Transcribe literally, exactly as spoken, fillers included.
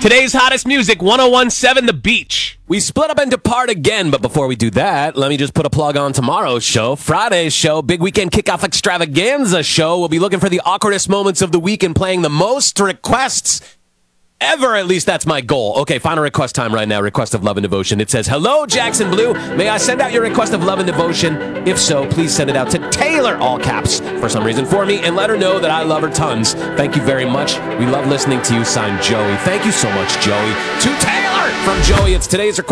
Today's hottest music, one oh one point seven The Beach. We split up into part again, but before we do that, let me just put a plug on tomorrow's show. Friday's show, Big Weekend Kickoff Extravaganza show. We'll be looking for the awkwardest moments of the week and playing the most requests ever. At least that's my goal. Okay, final request time right now. Request of love and devotion. It says, hello, Jackson Blue. May I send out your request of love and devotion? If so, please send it out to Taylor, all caps, for some reason for me, and let her know that I love her tons. Thank you very much. We love listening to you. Signed, Joey. Thank you so much, Joey. To Taylor from Joey, it's today's request.